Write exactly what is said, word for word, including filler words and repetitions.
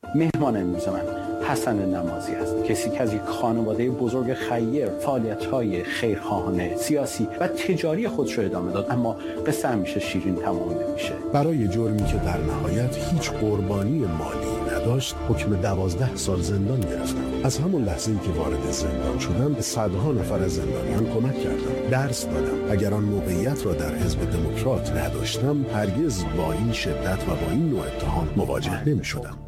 مهمان امروز من حسن نمازی است، کسی که از یک خانواده بزرگ خیر فعالیت‌های خیرخواهانه، سیاسی و تجاری خودش رو ادامه داد، اما قصه همیشه شیرین تمام نمیشه. برای جرمی که در نهایت هیچ قربانی مالی نداشت، حکم دوازده سال زندان گرفتم. از همون لحظه‌ای که وارد زندان شدم، به صدها نفر از زندانیان کمک کردم، درس دادم. اگر آن موقعیت را در حزب دموکرات نداشتم، هرگز با این شدت و با این نوع اتهام مواجه نمی‌شدم.